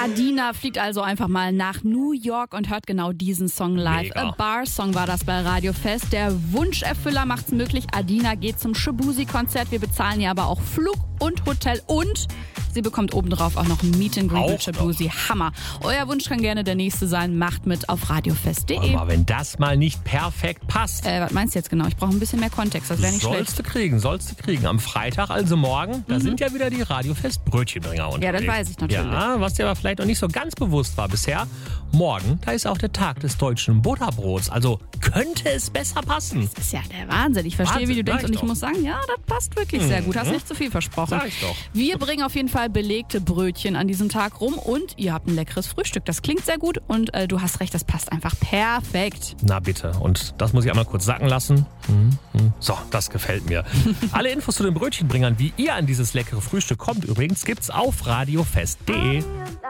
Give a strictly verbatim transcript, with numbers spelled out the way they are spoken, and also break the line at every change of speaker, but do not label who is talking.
Adina fliegt also einfach mal nach New York und hört genau diesen Song live.
Mega.
A Bar-Song war das bei Radio Fest. Der Wunscherfüller macht's möglich. Adina geht zum Shaboozey-Konzert. Wir bezahlen ihr aber auch Flug und Hotel und sie bekommt obendrauf auch noch ein Meet and Greet
Auch
mit Shaboozey. Hammer. Euer Wunsch kann gerne der nächste sein. Macht mit auf radiofest punkt de.
Aber wenn das mal nicht perfekt passt,
Äh, was meinst du jetzt genau? Ich brauche ein bisschen mehr Kontext. Das wäre nicht schlecht.
sollst du kriegen, sollst du kriegen. Am Freitag, also morgen, da sind ja wieder die Radiofest Brötchenbringer unterwegs.
Ja, das weiß ich natürlich.
Ja, was dir aber vielleicht noch nicht so ganz bewusst war bisher, morgen, da ist auch der Tag des deutschen Butterbrots. Also könnte es besser passen.
Das ist ja der Wahnsinn. Ich verstehe,
Wahnsinn,
wie du denkst
sag
und
ich
ich
doch.
muss sagen, ja, das passt wirklich sehr gut. Hast nicht zu viel versprochen.
Sag ich doch.
Wir bringen auf jeden Fall belegte Brötchen an diesem Tag rum und ihr habt ein leckeres Frühstück. Das klingt sehr gut und äh, du hast recht, das passt einfach perfekt.
Na bitte. Und das muss ich einmal kurz sacken lassen. Hm, hm. So, das gefällt mir. Alle Infos zu den Brötchenbringern, wie ihr an dieses leckere Frühstück kommt übrigens, gibt's auf radiofest punkt de.